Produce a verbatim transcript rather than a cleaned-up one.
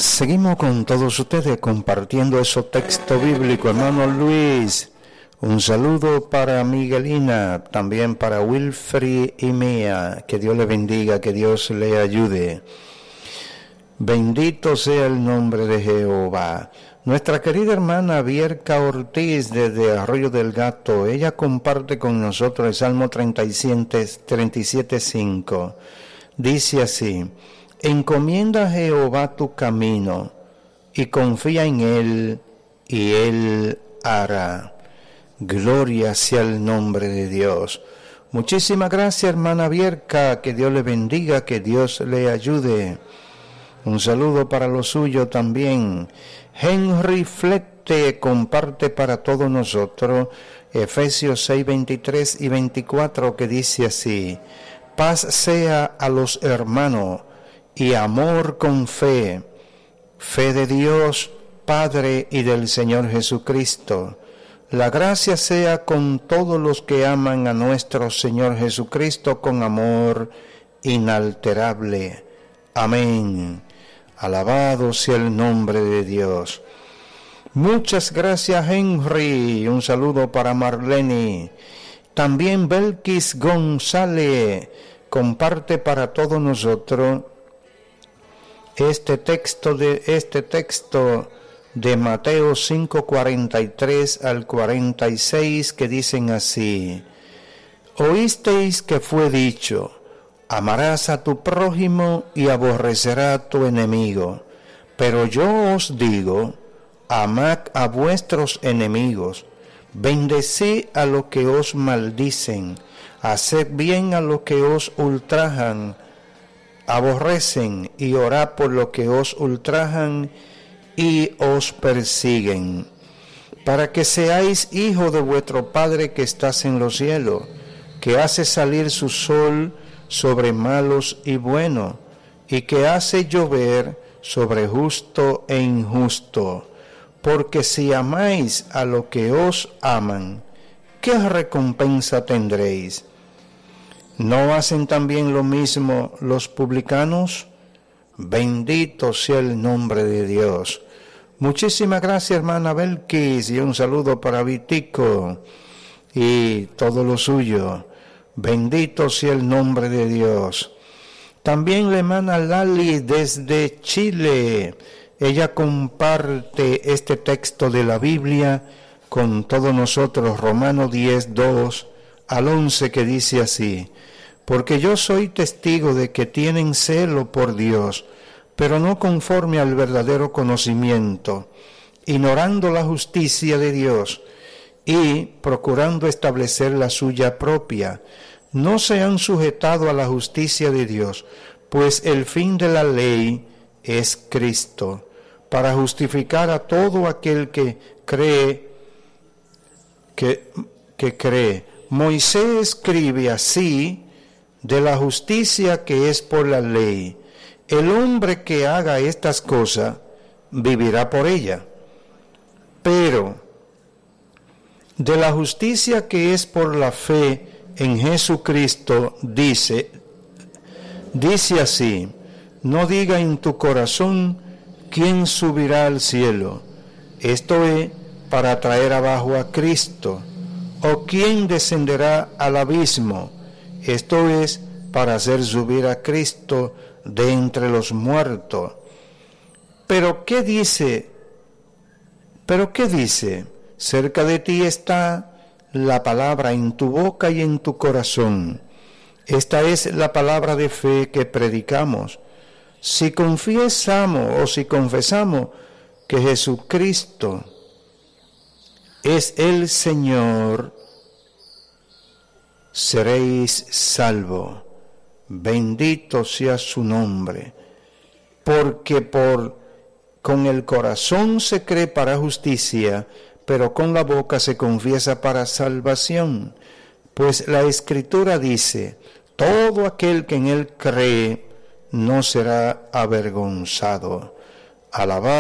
Seguimos con todos ustedes compartiendo ese texto bíblico, hermano Luis. Un saludo para Miguelina, también para Wilfrid y Mía. Que Dios le bendiga, que Dios le ayude. Bendito sea el nombre de Jehová. Nuestra querida hermana Vierka Ortiz desde Arroyo del Gato, ella comparte con nosotros el Salmo treinta y siete, cinco. Dice así: encomienda a Jehová tu camino y confía en Él, y Él hará. Gloria sea el nombre de Dios. Muchísimas gracias, hermana Vierka, que Dios le bendiga, que Dios le ayude. Un saludo para lo suyo también. Henry Flete comparte para todos nosotros Efesios seis, veintitrés y veinticuatro, que dice así: paz sea a los hermanos y amor con fe, fe de Dios Padre y del Señor Jesucristo. La gracia sea con todos los que aman a nuestro Señor Jesucristo con amor inalterable. Amén. Alabado sea el nombre de Dios. Muchas gracias, Henry. Un saludo para Marlene. También Belkis González comparte para todos nosotros este texto de este texto de Mateo cinco, cuarenta y tres al cuarenta y seis, que dicen así: oísteis que fue dicho, amarás a tu prójimo y aborrecerás a tu enemigo. Pero yo os digo, amad a vuestros enemigos, bendecí a los que os maldicen, haced bien a los que os ultrajan, aborrecen, y orad por los que os ultrajan y os persiguen, para que seáis hijos de vuestro Padre que estás en los cielos, que hace salir su sol sobre malos y buenos, y que hace llover sobre justo e injusto. Porque si amáis a los que os aman, ¿qué recompensa tendréis? ¿No hacen también lo mismo los publicanos? Bendito sea el nombre de Dios. Muchísimas gracias, hermana Belkis, y un saludo para Vitico y todo lo suyo. Bendito sea el nombre de Dios. También la hermana Lali desde Chile. Ella comparte este texto de la Biblia con todos nosotros, Romanos diez, dos al once, que dice así: porque yo soy testigo de que tienen celo por Dios, pero no conforme al verdadero conocimiento, ignorando la justicia de Dios y procurando establecer la suya propia. No se han sujetado a la justicia de Dios, pues el fin de la ley es Cristo, para justificar a todo aquel que cree, que, que cree. Moisés escribe así de la justicia que es por la ley: el hombre que haga estas cosas vivirá por ella. Pero de la justicia que es por la fe en Jesucristo, dice, dice así: no diga en tu corazón quién subirá al cielo, esto es para traer abajo a Cristo, o quién descenderá al abismo, esto es para hacer subir a Cristo de entre los muertos. Pero ¿qué dice? ¿Pero qué dice? Cerca de ti está la palabra, en tu boca y en tu corazón. Esta es la palabra de fe que predicamos. Si confiesamos o si confesamos que Jesucristo es el Señor, seréis salvos. Bendito sea su nombre. Porque por con el corazón se cree para justicia, pero con la boca se confiesa para salvación. Pues la Escritura dice: todo aquel que en él cree no será avergonzado. Alabado